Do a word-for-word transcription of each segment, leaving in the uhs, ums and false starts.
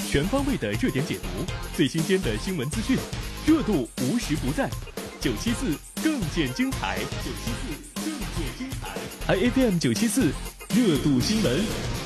全方位的热点解读，最新鲜的新闻资讯，热度无时不在。九七四更见精彩，九七四更见精彩。I F M 九七四热度新闻。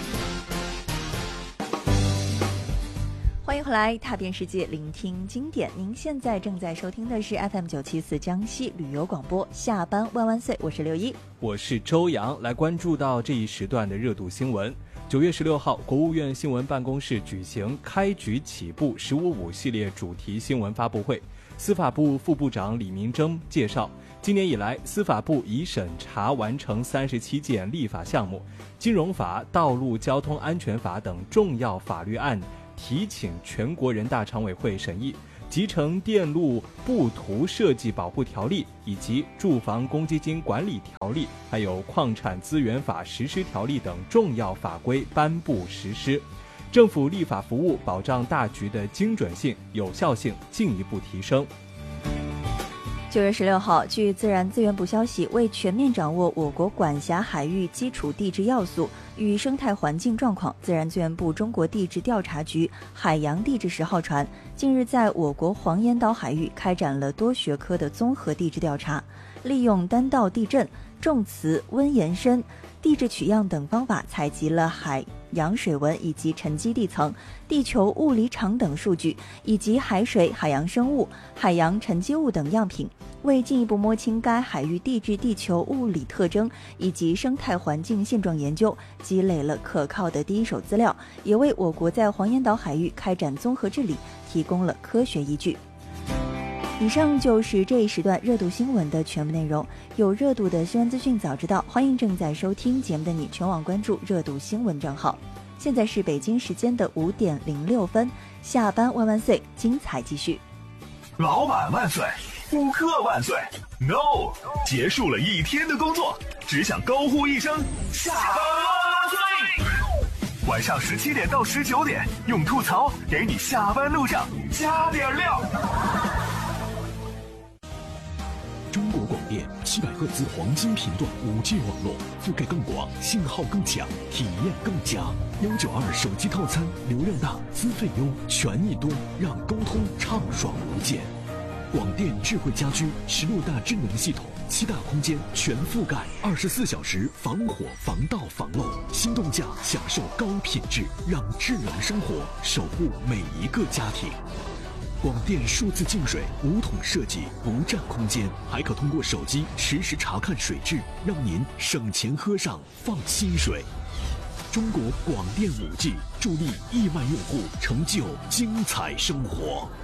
欢迎回来，踏遍世界，聆听经典。您现在正在收听的是 F M 九七四江西旅游广播，下班万万岁，我是六一， 我是周洋。来关注到这一时段的热度新闻。九月十六号，国务院新闻办公室举行开局起步十五五系列主题新闻发布会。司法部副部长李明征介绍，今年以来，司法部已审查完成三十七件立法项目，金融法、道路交通安全法等重要法律案提请全国人大常委会审议，集成电路布图设计保护条例以及住房公积金管理条例，还有矿产资源法实施条例等重要法规颁布实施。政府立法服务保障大局的精准性、有效性进一步提升。 九月十六号，据自然资源部消息，为全面掌握我国管辖海域基础地质要素与生态环境状况，自然资源部中国地质调查局海洋地质十号船近日在我国黄岩岛海域开展了多学科的综合地质调查，利用单道地震、重磁温延伸、地质取样等方法，采集了海洋水文以及沉积地层、地球物理场等数据，以及海水、海洋生物、海洋沉积物等样品，为进一步摸清该海域地质地球物理特征以及生态环境现状研究，积累了可靠的第一手资料，也为我国在黄岩岛海域开展综合治理提供了科学依据。以上就是这一时段热度新闻的全部内容。有热度的新闻资讯早知道，欢迎正在收听节目的你全网关注热度新闻账号。现在是北京时间的五点零六分，下班万万岁，精彩继续。 老板万岁，顾客万岁 ，No， 结束了一天的工作，只想高呼一声下班万岁。晚上十七点到十九点，用吐槽给你下班路上加点料。 中国广电七百赫兹黄金频段 五 G 网络，覆盖更广，信号更强，体验更佳。一九二手机套餐，流量大，资费优，权益多，让沟通畅爽无间。广电智慧家居十六大智能系统，七大空间全覆盖，二十四小时防火、防盗、防漏。心动价享受高品质，让智能生活守护每一个家庭。广电数字净水无桶设计，不占空间，还可通过手机实时查看水质，让您省钱喝上放心水。中国广电 五 G 助力亿万用户成就精彩生活。